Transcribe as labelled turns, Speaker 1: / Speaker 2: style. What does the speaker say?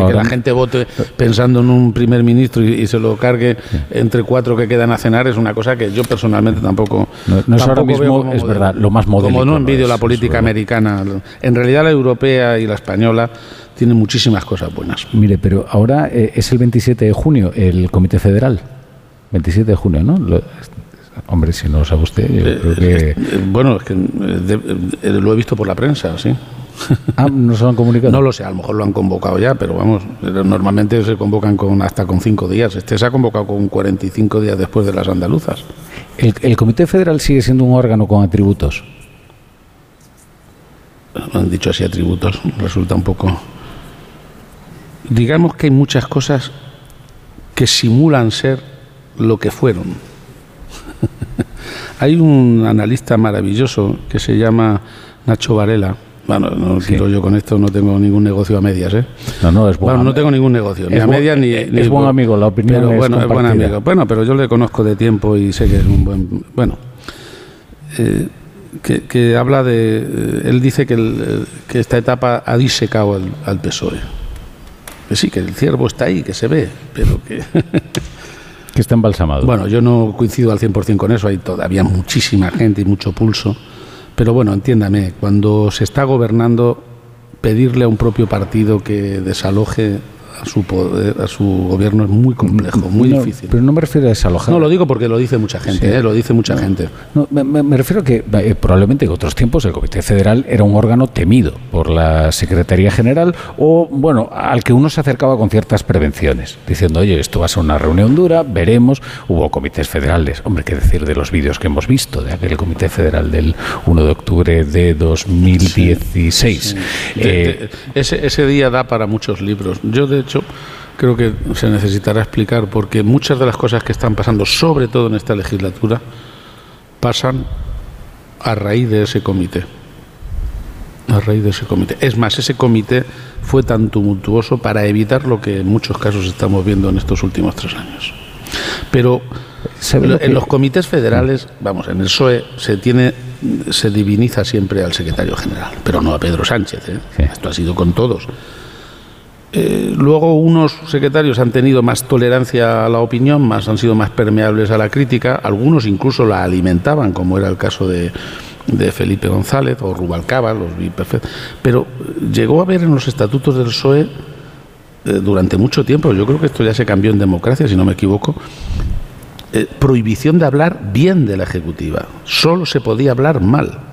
Speaker 1: que la gente vote pensando en un primer ministro y se lo cargue entre 4 que quedan a cenar es una cosa que yo personalmente tampoco...
Speaker 2: No es ahora mismo, es verdad, lo más modélico.
Speaker 1: Como no envidio la política americana, en realidad la europea y la española tienen muchísimas cosas buenas.
Speaker 2: Mire, pero ahora es el 27 de junio, el Comité Federal. 27 de junio, ¿no? Hombre, si no lo sabe usted, yo creo que...
Speaker 1: Bueno, es que lo he visto por la prensa, sí.
Speaker 2: Ah, ¿no se lo han comunicado?
Speaker 1: No lo sé, a lo mejor lo han convocado ya, pero vamos, normalmente se convocan hasta con 5 días. Este se ha convocado con 45 días después de las andaluzas.
Speaker 2: ¿El Comité Federal sigue siendo un órgano con atributos?
Speaker 1: Lo han dicho así, atributos, resulta un poco... Digamos que hay muchas cosas que simulan ser lo que fueron. Hay un analista maravilloso que se llama Nacho Varela. Bueno, no quiero yo con esto, no tengo ningún negocio a medias, ¿eh?
Speaker 2: No, es bueno.
Speaker 1: No tengo ningún negocio, ni a medias ni...
Speaker 2: Es buen amigo, la opinión
Speaker 1: pero,
Speaker 2: es
Speaker 1: bueno, es buen
Speaker 2: compartida.
Speaker 1: amigo. Bueno, pero yo le conozco de tiempo y sé que es un buen... Bueno, que habla de... Él dice que esta etapa ha disecado al PSOE. Que sí, que el ciervo está ahí, que se ve, pero que...
Speaker 2: Que está embalsamado.
Speaker 1: Bueno, yo no coincido al 100% con eso, hay todavía muchísima gente y mucho pulso, pero bueno, entiéndame, cuando se está gobernando, pedirle a un propio partido que desaloje a su poder, a su gobierno es muy complejo, muy difícil.
Speaker 2: Pero no me refiero a desalojar.
Speaker 1: No, lo digo porque lo dice mucha gente,
Speaker 2: Sí.
Speaker 1: lo dice mucha gente.
Speaker 2: No, me refiero a que probablemente en otros tiempos el Comité Federal era un órgano temido por la Secretaría General o, bueno, al que uno se acercaba con ciertas prevenciones, diciendo, oye, esto va a ser una reunión dura, veremos. Hubo comités federales, hombre, qué decir de los vídeos que hemos visto de aquel Comité Federal del 1 de octubre de 2016.
Speaker 1: Sí. Ese día da para muchos libros. Yo, de hecho, creo que se necesitará explicar porque muchas de las cosas que están pasando, sobre todo en esta legislatura, pasan a raíz de ese comité. A raíz de ese comité. Es más, ese comité fue tan tumultuoso para evitar lo que en muchos casos estamos viendo en estos últimos 3 años. Pero en los comités federales, vamos, en el PSOE se diviniza siempre al secretario general, pero no a Pedro Sánchez, ¿eh? Sí. Esto ha sido con todos. Luego unos secretarios han tenido más tolerancia a la opinión, han sido más permeables a la crítica, algunos incluso la alimentaban, como era el caso de Felipe González o Rubalcaba, los vi perfectos. Pero llegó a haber en los estatutos del PSOE durante mucho tiempo, yo creo que esto ya se cambió en democracia, si no me equivoco, prohibición de hablar bien de la Ejecutiva, solo se podía hablar mal.